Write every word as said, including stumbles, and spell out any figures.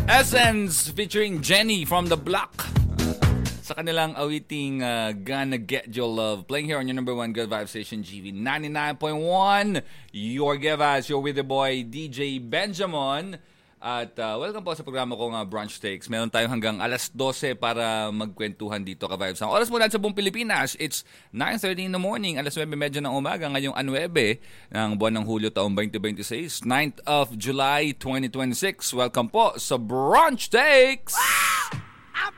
Essence featuring Jenny from the Block. Sa kanilang awiting uh, Gonna Get Your Love. Playing here on your number one Good Vibe Station, G V ninety-nine point one. Your Good Vibes, you're with the boy, D J Benjamin. At uh, welcome po sa programa ko nga Brunch Takes. Meron tayong hanggang alas dose para magkwentuhan dito ka Vibes. Ang oras mo sa buong Pilipinas, it's nine thirty in the morning, alas nuwebe thirty ng umaga, ngayong anuwebe ng buwan ng Hulyo taong twenty twenty-six, ninth of July twenty twenty-six. Welcome po sa Brunch Takes! Wow!